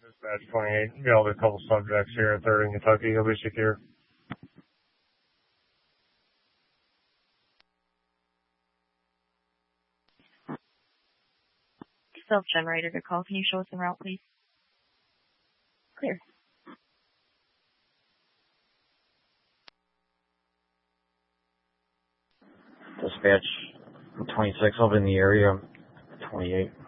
Dispatch 28. Got a couple subjects here at 3rd and Kentucky. He'll be secure. Self-generated call. Can you show us the route, please? Clear. Dispatch 26 up in the area. 28.